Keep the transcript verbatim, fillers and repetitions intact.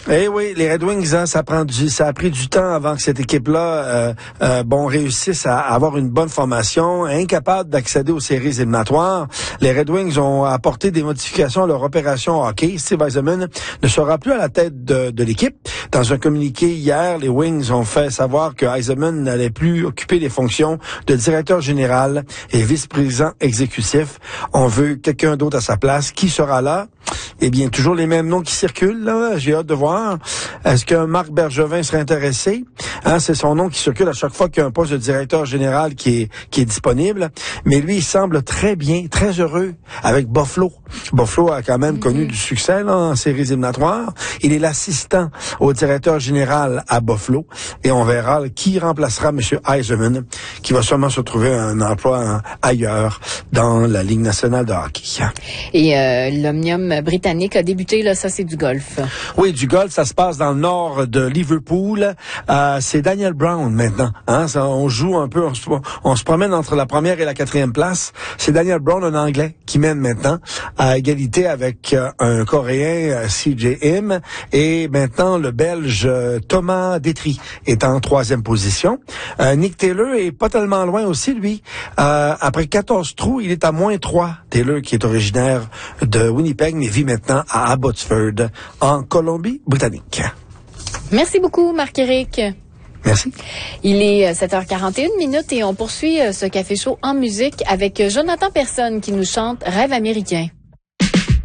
Eh oui, les Red Wings, hein, ça prend du, ça a pris du temps avant que cette équipe-là, euh, euh, bon, réussisse à avoir une bonne formation, incapable d'accéder aux séries éliminatoires. Les Red Wings ont apporté des modifications à leur opération hockey. Steve Yzerman ne sera plus à la tête de, de l'équipe. Dans un communiqué hier, les Wings ont fait savoir que Yzerman n'allait plus occuper les fonctions de directeur général et vice-président exécutif. On veut quelqu'un d'autre à sa place. Qui sera là? Eh bien, toujours les mêmes noms qui circulent, là. J'ai hâte de voir. Est-ce que Marc Bergevin serait intéressé? Hein, c'est son nom qui circule à chaque fois qu'il y a un poste de directeur général qui est, qui est disponible. Mais lui, il semble très bien, très heureux avec Buffalo. Buffalo a quand même mm-hmm. connu du succès, là, en séries éliminatoires. Il est l'assistant au directeur général à Buffalo. Et on verra là, qui remplacera M. Yzerman, qui va sûrement se trouver un emploi hein, ailleurs dans la Ligue nationale de hockey. Et euh, l'Omnium britannique a débuté, là, ça c'est du golf. Oui, du golf, ça se passe dans le nord de Liverpool. Euh, c'est Daniel Brown maintenant. Hein? Ça, on joue un peu, on se, on se promène entre la première et la quatrième place. C'est Daniel Brown, un Anglais, qui mène maintenant à égalité avec euh, un Coréen, euh, C J Im, et maintenant le Belge euh, Thomas Detry est en troisième position. Euh, Nick Taylor est pas tellement loin aussi, lui. Euh, après quatorze trous, il est à moins trois. Taylor, qui est originaire de Winnipeg, mais vit maintenant à Abbotsford, en Colombie-Britannique. Merci beaucoup, Marc-Éric. Merci. Il est sept heures quarante et une minutes et on poursuit ce café chaud en musique avec Jonathan Personne qui nous chante Rêve américain.